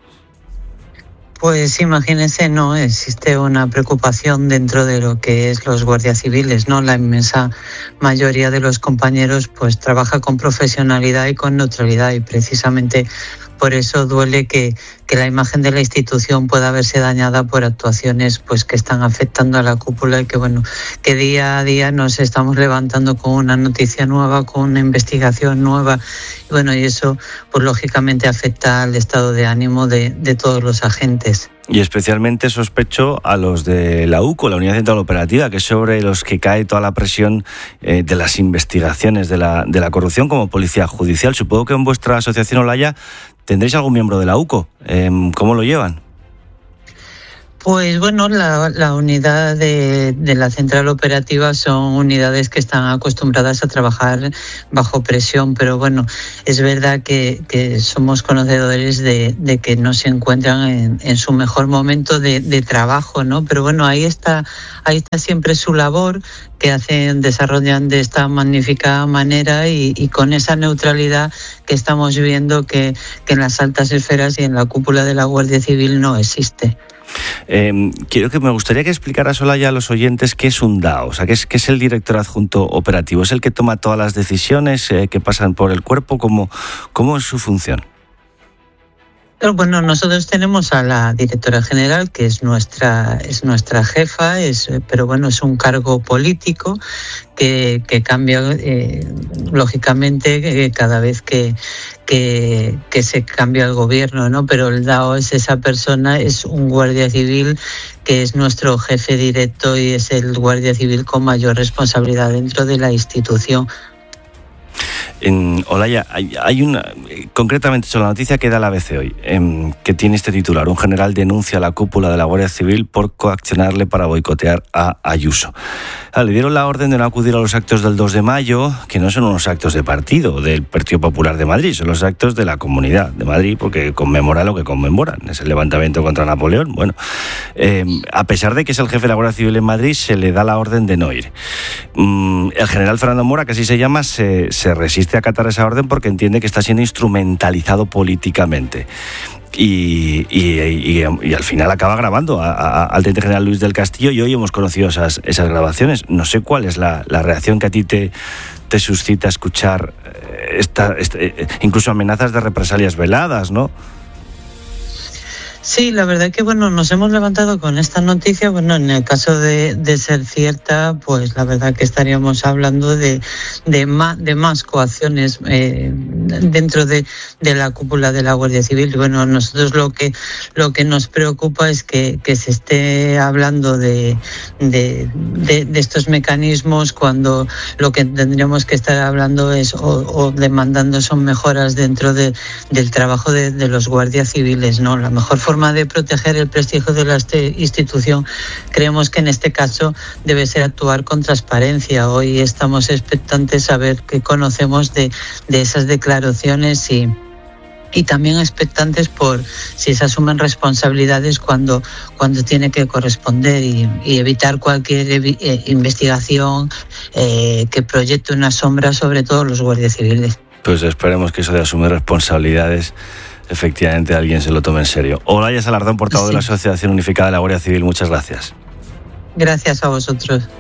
Pues imagínense, no existe una preocupación dentro de lo que es los guardias civiles, ¿no? La inmensa mayoría de los compañeros pues trabaja con profesionalidad y con neutralidad, y precisamente por eso duele que la imagen de la institución pueda verse dañada por actuaciones pues que están afectando a la cúpula, y que día a día nos estamos levantando con una noticia nueva, con una investigación nueva, y eso pues lógicamente afecta al estado de ánimo de todos los agentes. Y especialmente sospecho a los de la UCO, la Unidad Central Operativa, que es sobre los que cae toda la presión de las investigaciones de la corrupción como policía judicial. Supongo que en vuestra asociación, Olaya, tendréis algún miembro de la UCO. ¿Cómo lo llevan? Pues bueno, la unidad de la central operativa son unidades que están acostumbradas a trabajar bajo presión, pero bueno, es verdad que somos conocedores de que no se encuentran en su mejor momento de trabajo, ¿no? Pero bueno, ahí está siempre su labor, que desarrollan de esta magnífica manera, y con esa neutralidad que estamos viendo que en las altas esferas y en la cúpula de la Guardia Civil no existe. Me gustaría que explicaras, Olaya, a los oyentes qué es un DAO, o sea, qué es el director adjunto operativo. ¿Es el que toma todas las decisiones que pasan por el cuerpo? ¿Cómo es su función? Bueno, nosotros tenemos a la directora general, que es nuestra jefa, pero bueno, es un cargo político que cambia lógicamente cada vez que se cambia el gobierno, ¿no? Pero el DAO es esa persona, es un guardia civil que es nuestro jefe directo y es el guardia civil con mayor responsabilidad dentro de la institución. Olaya, hay concretamente sobre la noticia que da la ABC hoy, que tiene este titular: un general denuncia a la cúpula de la Guardia Civil por coaccionarle para boicotear a Ayuso. Le dieron la orden de no acudir a los actos del 2 de mayo, que no son unos actos de partido del Partido Popular de Madrid, son los actos de la Comunidad de Madrid, porque conmemora lo que conmemoran, es el levantamiento contra Napoleón. Bueno, a pesar de que es el jefe de la Guardia Civil en Madrid, se le da la orden de no ir. El general Fernando Mora, que así se llama, se resiste a acatar esa orden porque entiende que está siendo instrumentalizado políticamente. Y al final acaba grabando al teniente general Luis del Castillo, y hoy hemos conocido esas grabaciones. No sé cuál es la reacción que a ti te suscita escuchar incluso amenazas de represalias veladas, ¿no? Sí, la verdad que bueno, nos hemos levantado con esta noticia. Bueno, en el caso de ser cierta, pues la verdad que estaríamos hablando de más coacciones dentro de la cúpula de la Guardia Civil. Bueno, nosotros lo que nos preocupa es que se esté hablando de estos mecanismos cuando lo que tendríamos que estar hablando es o demandando son mejoras dentro del trabajo de los guardias civiles, ¿no? La mejor forma de proteger el prestigio de la institución, creemos que en este caso debe ser actuar con transparencia. Hoy estamos expectantes a ver qué conocemos de esas declaraciones y también expectantes por si se asumen responsabilidades cuando tiene que corresponder, y evitar cualquier investigación que proyecte una sombra sobre todos los guardias civiles. Pues esperemos que eso de asumir responsabilidades efectivamente alguien se lo tome en serio. Olaya Salardón, portavoz de la Asociación Unificada de la Guardia Civil, muchas gracias. Gracias a vosotros.